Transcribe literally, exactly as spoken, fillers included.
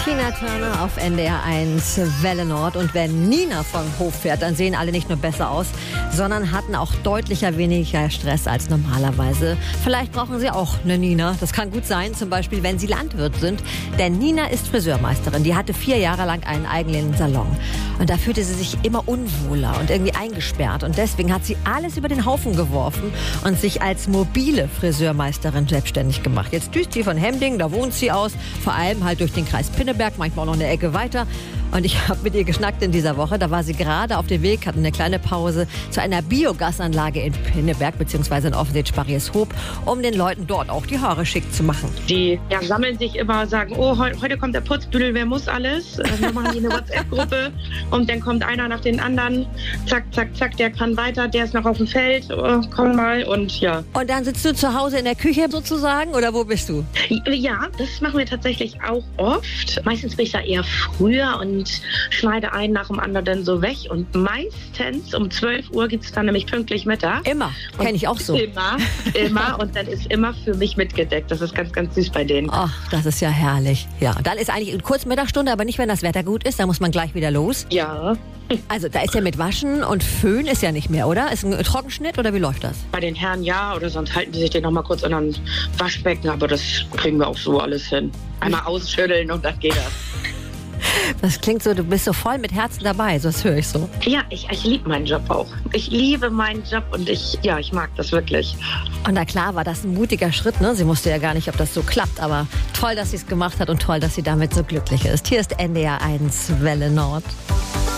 Tina Turner auf N D R eins Welle Nord. Und wenn Nina vom Hof fährt, dann sehen alle nicht nur besser aus, sondern hatten auch deutlicher weniger Stress als normalerweise. Vielleicht brauchen sie auch eine Nina. Das kann gut sein, zum Beispiel, wenn sie Landwirt sind. Denn Nina ist Friseurmeisterin. Die hatte vier Jahre lang einen eigenen Salon. Und da fühlte sie sich immer unwohler und irgendwie eingesperrt. Und deswegen hat sie alles über den Haufen geworfen und sich als mobile Friseurmeisterin selbstständig gemacht. Jetzt düst sie von Hemdingen, da wohnt sie aus. Vor allem halt durch den Kreis Pinneberg, manchmal auch noch eine Ecke weiter. Und ich habe mit ihr geschnackt in dieser Woche. Da war sie gerade auf dem Weg, hatte eine kleine Pause zu einer Biogasanlage in Pinneberg, beziehungsweise in Offensicht-Sparrieshoop, um den Leuten dort auch die Haare schick zu machen. Die ja, sammeln sich immer, sagen, oh, heu, heute kommt der Putzbüdel, wer muss alles? Dann machen die eine WhatsApp-Gruppe und dann kommt einer nach den anderen. Zack, zack, zack, der kann weiter, der ist noch auf dem Feld, oh, komm mal und ja. Und dann sitzt du zu Hause in der Küche sozusagen, oder wo bist du? Ja, das machen wir tatsächlich auch oft. Meistens bin ich da eher früher und schneide einen nach dem anderen dann so weg. Und meistens um zwölf Uhr gibt es dann nämlich pünktlich Mittag. Immer, kenne ich auch so. Immer, immer. Und dann ist immer für mich mitgedeckt. Das ist ganz, ganz süß bei denen. Ach, das ist ja herrlich. Ja, dann ist eigentlich kurz Mittagsstunde, aber nicht, wenn das Wetter gut ist. Da muss man gleich wieder los. Ja. Also da ist ja mit Waschen und Föhn ist ja nicht mehr, oder? Ist ein Trockenschnitt oder wie läuft das? Bei den Herren ja, oder sonst halten die sich den noch mal kurz in ein Waschbecken. Aber das kriegen wir auch so alles hin. Einmal ausschütteln und dann geht das. Das klingt so, du bist so voll mit Herzen dabei, so das höre ich so. Ja, ich, ich liebe meinen Job auch. Ich liebe meinen Job und ich, ja, ich mag das wirklich. Und na klar war das ein mutiger Schritt, ne? Sie wusste ja gar nicht, ob das so klappt, aber toll, dass sie es gemacht hat und toll, dass sie damit so glücklich ist. Hier ist N D R eins Welle Nord.